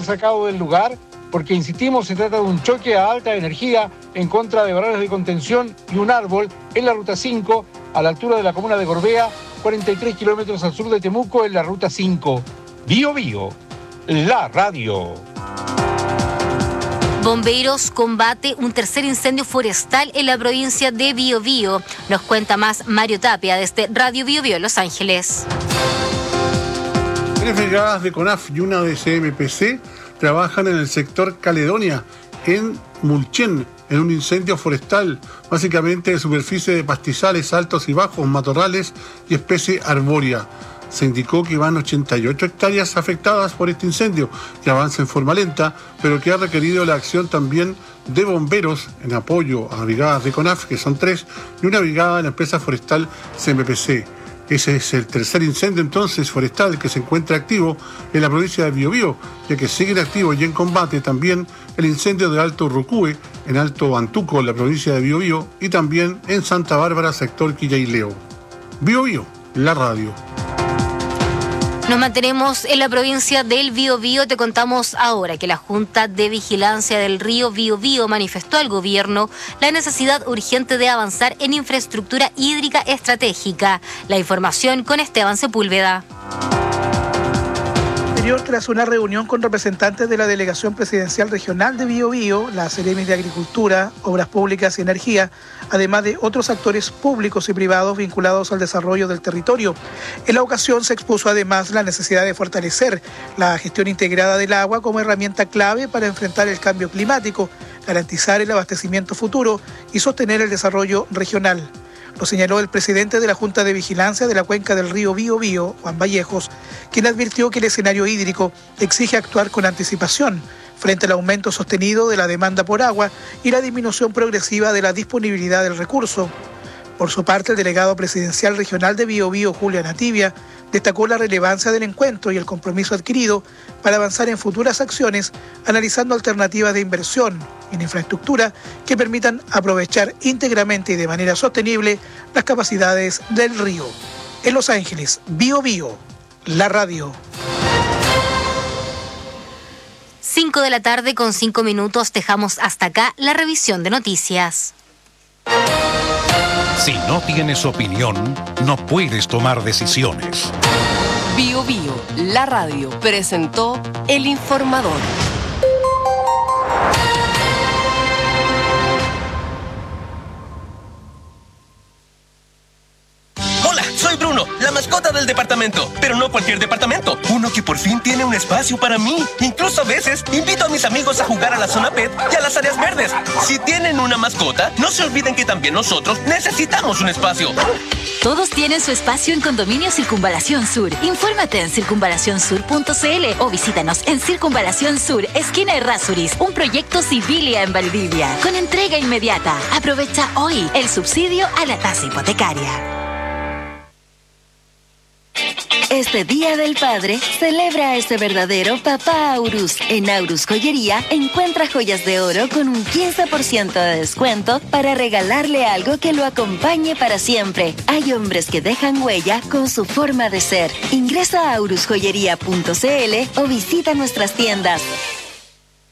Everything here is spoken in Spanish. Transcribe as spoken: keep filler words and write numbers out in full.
sacado del lugar porque, insistimos, se trata de un choque a alta energía en contra de barreras de contención y un árbol en la ruta cinco, a la altura de la comuna de Gorbea, cuarenta y tres kilómetros al sur de Temuco, en la ruta cinco. Bío Bío, la radio. Bomberos combate un tercer incendio forestal en la provincia de Biobío. Nos cuenta más Mario Tapia desde Radio Biobío, Los Ángeles. Tres brigadas de CONAF y una de C M P C trabajan en el sector Caledonia, en Mulchen, en un incendio forestal, básicamente de superficie de pastizales altos y bajos, matorrales y especie arbórea. Se indicó que van ochenta y ocho hectáreas afectadas por este incendio, que avanza en forma lenta, pero que ha requerido la acción también de bomberos en apoyo a brigadas de CONAF, que son tres, y una brigada de la empresa forestal C M P C. Ese es el tercer incendio entonces forestal que se encuentra activo en la provincia de Biobío, ya que siguen activos y en combate también el incendio de Alto Rucúe, en Alto Antuco, en la provincia de Biobío, y también en Santa Bárbara, sector Quillaileo. Biobío, la radio. Nos mantenemos en la provincia del Biobío. Te contamos ahora que la Junta de Vigilancia del Río Biobío manifestó al gobierno la necesidad urgente de avanzar en infraestructura hídrica estratégica. La información con Esteban Sepúlveda. Tras una reunión con representantes de la Delegación Presidencial Regional de Biobío, la Seremi de Agricultura, Obras Públicas y Energía, además de otros actores públicos y privados vinculados al desarrollo del territorio. En la ocasión se expuso además la necesidad de fortalecer la gestión integrada del agua como herramienta clave para enfrentar el cambio climático, garantizar el abastecimiento futuro y sostener el desarrollo regional. Lo señaló el presidente de la Junta de Vigilancia de la Cuenca del Río Biobío, Juan Vallejos, quien advirtió que el escenario hídrico exige actuar con anticipación frente al aumento sostenido de la demanda por agua y la disminución progresiva de la disponibilidad del recurso. Por su parte, el delegado presidencial regional de Biobío, Julio Anativia, destacó la relevancia del encuentro y el compromiso adquirido para avanzar en futuras acciones, analizando alternativas de inversión en infraestructura que permitan aprovechar íntegramente y de manera sostenible las capacidades del río. En Los Ángeles, Biobío, la radio. cinco de la tarde con cinco minutos, dejamos hasta acá la revisión de noticias. Si no tienes opinión, no puedes tomar decisiones. Biobío, la radio, presentó El Informador. Soy Bruno, la mascota del departamento, pero no cualquier departamento, uno que por fin tiene un espacio para mí. Incluso a veces invito a mis amigos a jugar a la zona pet y a las áreas verdes. Si tienen una mascota, no se olviden que también nosotros necesitamos un espacio. Todos tienen su espacio en Condominio Circunvalación Sur. Infórmate en circunvalación sur punto c l o visítanos en Circunvalación Sur, esquina Errázuriz, un proyecto Civilia en Valdivia, con entrega inmediata. Aprovecha hoy el subsidio a la tasa hipotecaria. Este Día del Padre, celebra a ese verdadero papá Aurus. En Aurus Joyería, encuentra joyas de oro con un quince por ciento de descuento para regalarle algo que lo acompañe para siempre. Hay hombres que dejan huella con su forma de ser. Ingresa a aurus joyería punto c l o visita nuestras tiendas.